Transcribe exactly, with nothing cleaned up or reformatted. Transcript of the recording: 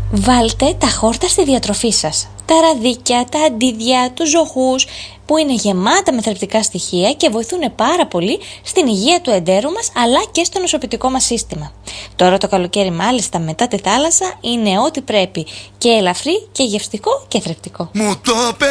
Βάλτε τα χόρτα στη διατροφή σας. Τα ραδίκια, τα αντίδια, τους ζωχούς, που είναι γεμάτα με θρεπτικά στοιχεία και βοηθούν πάρα πολύ στην υγεία του εντέρου μας αλλά και στο νοσοποιητικό μας σύστημα. Τώρα το καλοκαίρι μάλιστα μετά τη θάλασσα είναι ό,τι πρέπει, και ελαφρύ και γευστικό και θρεπτικό.